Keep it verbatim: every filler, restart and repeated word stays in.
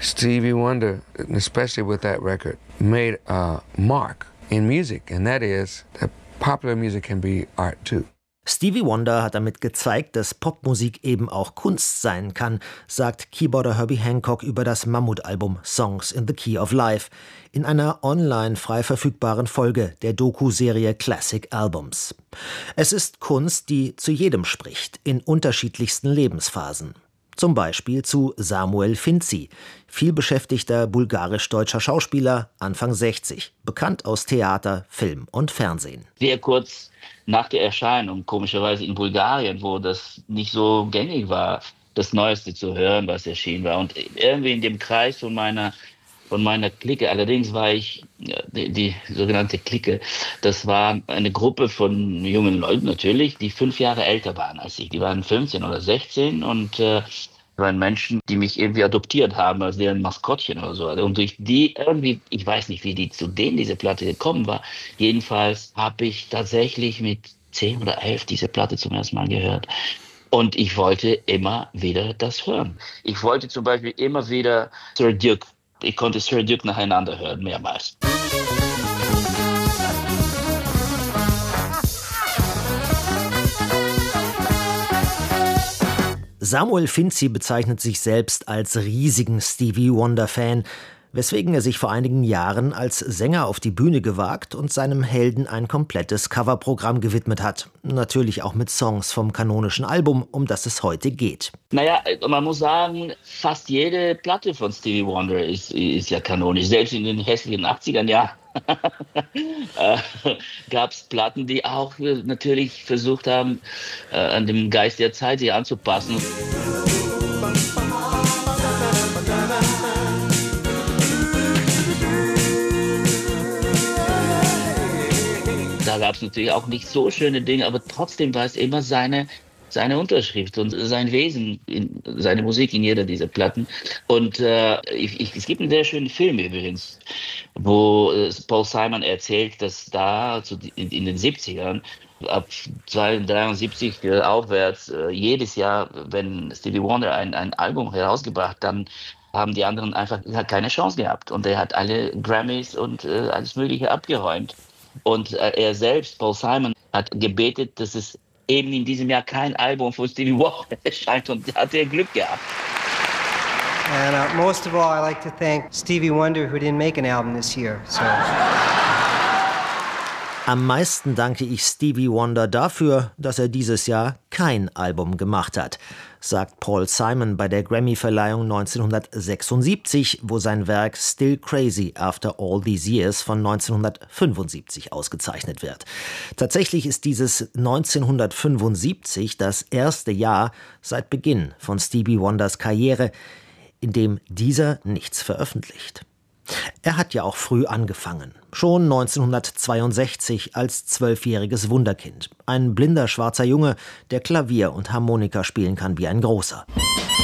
Stevie Wonder, especially with that record, made a mark in music, and that is that popular music can be art too. Stevie Wonder hat damit gezeigt, dass Popmusik eben auch Kunst sein kann, sagt Keyboarder Herbie Hancock über das Mammutalbum Songs in the Key of Life in einer online frei verfügbaren Folge der Doku-Serie Classic Albums. Es ist Kunst, die zu jedem spricht, in unterschiedlichsten Lebensphasen. Zum Beispiel zu Samuel Finzi, vielbeschäftigter bulgarisch-deutscher Schauspieler, Anfang sechzig, bekannt aus Theater, Film und Fernsehen. Sehr kurz nach der Erscheinung, komischerweise in Bulgarien, wo das nicht so gängig war, das Neueste zu hören, was erschienen war. Und irgendwie in dem Kreis von meiner, von meiner Clique, allerdings war ich die, die sogenannte Clique, das war eine Gruppe von jungen Leuten natürlich, die fünf Jahre älter waren als ich. Die waren fünfzehn oder sechzehn und äh, waren Menschen, die mich irgendwie adoptiert haben als deren Maskottchen oder so. Und durch die irgendwie, ich weiß nicht, wie die zu denen diese Platte gekommen war. Jedenfalls habe ich tatsächlich mit zehn oder elf diese Platte zum ersten Mal gehört. Und ich wollte immer wieder das hören. Ich wollte zum Beispiel immer wieder Sir Duke. Ich konnte Sir Duke nacheinander hören, mehrmals. Samuel Finzi bezeichnet sich selbst als riesigen Stevie Wonder-Fan, weswegen er sich vor einigen Jahren als Sänger auf die Bühne gewagt und seinem Helden ein komplettes Coverprogramm gewidmet hat. Natürlich auch mit Songs vom kanonischen Album, um das es heute geht. Naja, man muss sagen, fast jede Platte von Stevie Wonder ist, ist ja kanonisch. Selbst in den hässlichen achtziger Jahren äh, gab es Platten, die auch natürlich versucht haben, äh, an dem Geist der Zeit sich anzupassen. Da gab es natürlich auch nicht so schöne Dinge, aber trotzdem war es immer seine, seine Unterschrift und sein Wesen, in, seine Musik in jeder dieser Platten. Und äh, ich, ich, es gibt einen sehr schönen Film übrigens, wo äh, Paul Simon erzählt, dass da also in, in den siebzigern, ab dreiundsiebzig äh, aufwärts, äh, jedes Jahr, wenn Stevie Wonder ein, ein Album herausgebracht, dann haben die anderen einfach keine Chance gehabt. Und er hat alle Grammys und äh, alles Mögliche abgeräumt. Und äh, er selbst, Paul Simon, hat gebetet, dass es eben in diesem Jahr kein Album von Stevie Wonder erscheint, und hat er Glück gehabt. And uh, most of all, I like to thank Stevie Wonder, who didn't make an album this year. So. Am meisten danke ich Stevie Wonder dafür, dass er dieses Jahr kein Album gemacht hat, sagt Paul Simon bei der Grammy-Verleihung neunzehnhundertsechsundsiebzig, wo sein Werk Still Crazy After All These Years von neunzehnhundertfünfundsiebzig ausgezeichnet wird. Tatsächlich ist dieses neunzehnhundertfünfundsiebzig das erste Jahr seit Beginn von Stevie Wonders Karriere, in dem dieser nichts veröffentlicht. Er hat ja auch früh angefangen. Schon neunzehnhundertzweiundsechzig als zwölfjähriges Wunderkind. Ein blinder schwarzer Junge, der Klavier und Harmonika spielen kann wie ein großer.